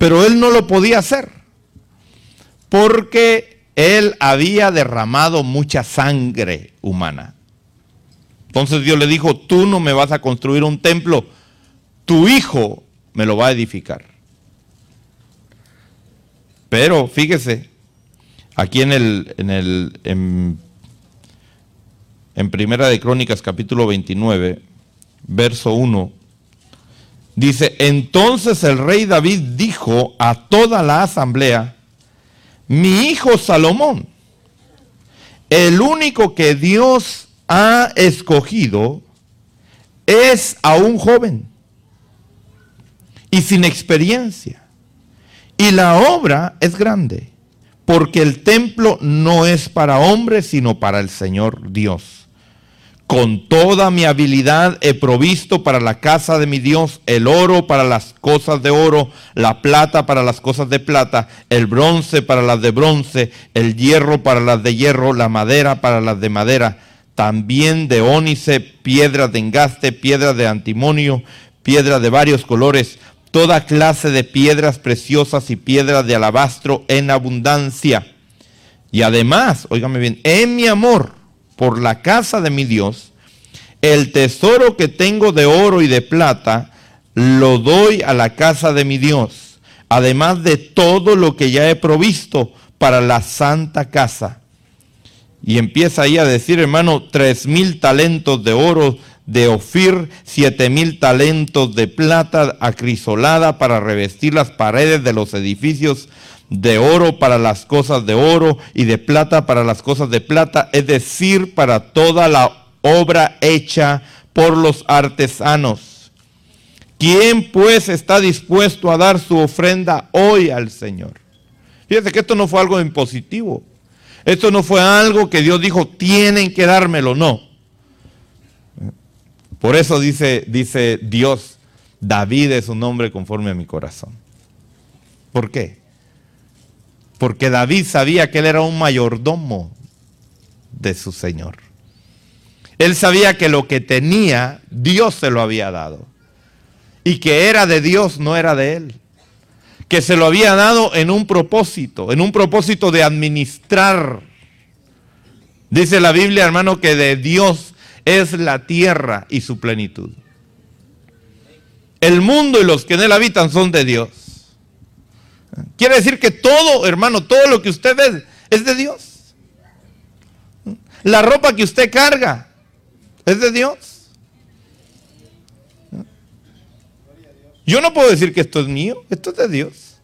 Pero él no lo podía hacer porque él había derramado mucha sangre humana. Entonces Dios le dijo, tú no me vas a construir un templo, tu hijo me lo va a edificar. Pero fíjese, aquí en Primera de Crónicas capítulo 29, verso 1, dice, entonces el rey David dijo a toda la asamblea, mi hijo Salomón, el único que Dios ha escogido, es aún joven y sin experiencia, y la obra es grande, porque el templo no es para hombres, sino para el Señor Dios. Con toda mi habilidad he provisto para la casa de mi Dios el oro para las cosas de oro, la plata para las cosas de plata, el bronce para las de bronce, el hierro para las de hierro, la madera para las de madera, también de ónice, piedras de engaste, piedras de antimonio, piedras de varios colores, toda clase de piedras preciosas y piedras de alabastro en abundancia. Y además, óigame bien, en mi amor por la casa de mi Dios, el tesoro que tengo de oro y de plata, lo doy a la casa de mi Dios, además de todo lo que ya he provisto para la santa casa. Y empieza ahí a decir, hermano, 3,000 talentos de oro de Ofir, 7,000 talentos de plata acrisolada para revestir las paredes de los edificios, de oro para las cosas de oro y de plata para las cosas de plata, es decir, para toda la obra hecha por los artesanos. ¿Quién pues está dispuesto a dar su ofrenda hoy al Señor? Fíjense que esto no fue algo impositivo. Esto no fue algo que Dios dijo, tienen que dármelo, no. Por eso dice Dios, David es un hombre conforme a mi corazón. ¿Por qué? Porque David sabía que él era un mayordomo de su Señor. Él sabía que lo que tenía, Dios se lo había dado. Y que era de Dios, no era de él. Que se lo había dado en un propósito de administrar. Dice la Biblia, hermano, que de Dios es la tierra y su plenitud. El mundo y los que en él habitan son de Dios. Quiere decir que todo, hermano, todo lo que usted ve es de Dios. La ropa que usted carga es de Dios. Yo no puedo decir que esto es mío, esto es de Dios.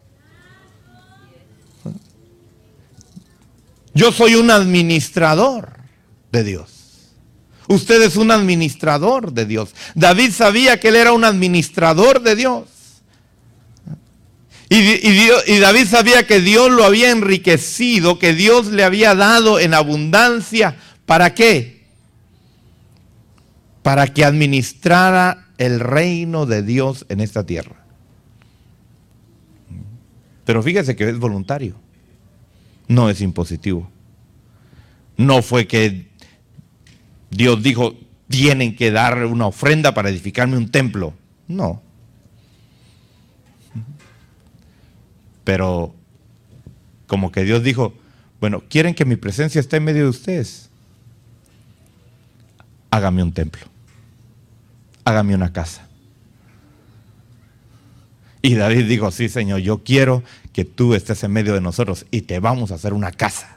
Yo soy un administrador de Dios. Usted es un administrador de Dios. David sabía que él era un administrador de Dios. Y David sabía que Dios lo había enriquecido, que Dios le había dado en abundancia. ¿Para qué? Para que administrara el reino de Dios en esta tierra. Pero fíjese que es voluntario. No es impositivo. No fue que Dios dijo, tienen que dar una ofrenda para edificarme un templo. No. Pero como que Dios dijo, bueno, ¿quieren que mi presencia esté en medio de ustedes? Hágame un templo. Hágame una casa. Y David dijo, sí, Señor, yo quiero que tú estés en medio de nosotros y te vamos a hacer una casa.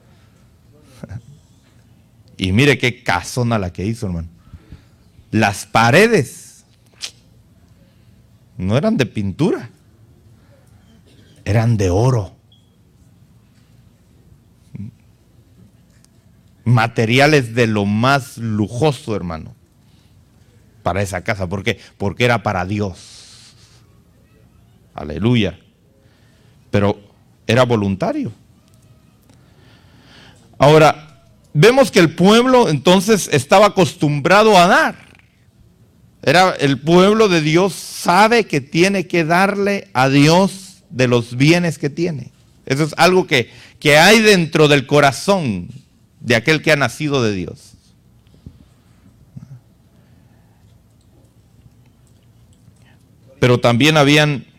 Y mire qué casona la que hizo, hermano. Las paredes no eran de pintura, eran de oro. Materiales de lo más lujoso, hermano, para esa casa. ¿Por qué? Porque era para Dios. Aleluya. Pero era voluntario. Ahora, vemos que el pueblo entonces estaba acostumbrado a dar. El pueblo de Dios sabe que tiene que darle a Dios de los bienes que tiene. Eso es algo que hay dentro del corazón de aquel que ha nacido de Dios. Pero también habían